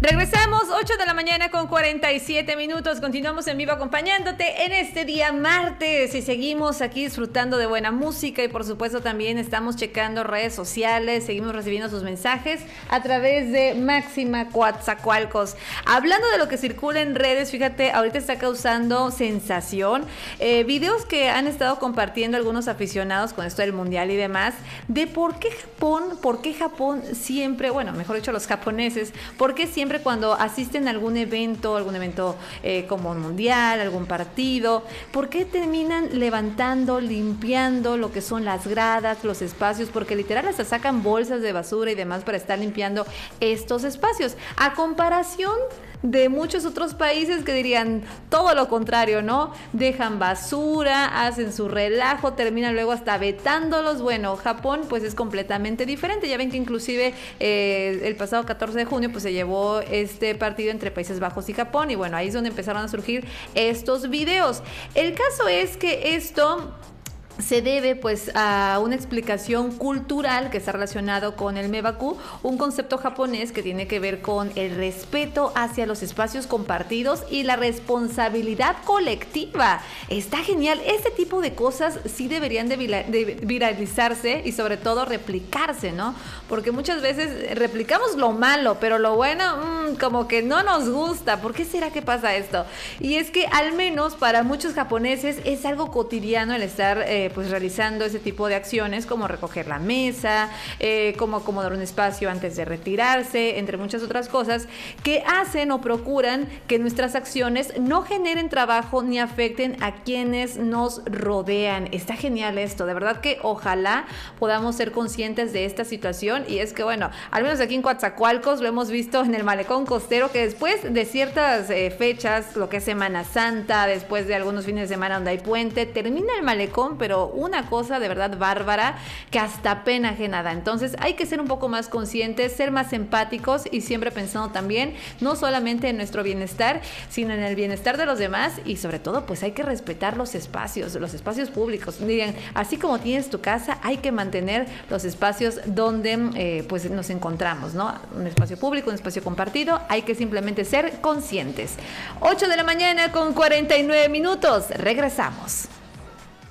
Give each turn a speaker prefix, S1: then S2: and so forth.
S1: Regresamos, 8 de la mañana con 47 minutos. Continuamos en vivo acompañándote en este día martes y seguimos aquí disfrutando de buena música y por supuesto también estamos checando redes sociales, seguimos recibiendo sus mensajes a través de Máxima Coatzacoalcos. Hablando de lo que circula en redes, fíjate, ahorita está causando sensación videos que han estado compartiendo algunos aficionados con esto del mundial y demás, de por qué Japón siempre, bueno, mejor dicho los japoneses, por qué siempre cuando asisten a algún evento como un mundial, algún partido, ¿por qué terminan levantando, limpiando lo que son las gradas, los espacios? Porque literal hasta sacan bolsas de basura y demás para estar limpiando estos espacios. A comparación de muchos otros países que dirían todo lo contrario, ¿no? Dejan basura, hacen su relajo, terminan luego hasta vetándolos. Bueno, Japón pues es completamente diferente. Ya ven que inclusive el pasado 14 de junio pues se llevó este partido entre Países Bajos y Japón y bueno, ahí es donde empezaron a surgir estos videos. El caso es que esto se debe pues a una explicación cultural que está relacionado con el Mebaku, un concepto japonés que tiene que ver con el respeto hacia los espacios compartidos y la responsabilidad colectiva. Está genial, este tipo de cosas sí deberían de viralizarse y sobre todo replicarse, ¿no? Porque muchas veces replicamos lo malo, pero lo bueno como que no nos gusta. ¿Por qué será que pasa esto? Y es que al menos para muchos japoneses es algo cotidiano el estar pues realizando ese tipo de acciones como recoger la mesa, como acomodar un espacio antes de retirarse, entre muchas otras cosas que hacen o procuran que nuestras acciones no generen trabajo ni afecten a quienes nos rodean. Está genial esto, de verdad que ojalá podamos ser conscientes de esta situación y es que bueno, al menos aquí en Coatzacoalcos lo hemos visto en el malecón costero que después de ciertas fechas, lo que es Semana Santa, después de algunos fines de semana donde hay puente, termina el malecón, pero una cosa de verdad bárbara que hasta pena ajena da. Entonces hay que ser un poco más conscientes, ser más empáticos y siempre pensando también no solamente en nuestro bienestar, sino en el bienestar de los demás y sobre todo pues hay que respetar los espacios públicos. Digan, así como tienes tu casa, hay que mantener los espacios donde pues nos encontramos, ¿no? Un espacio público, un espacio compartido, hay que simplemente ser conscientes. 8 de la mañana con 49 minutos, regresamos.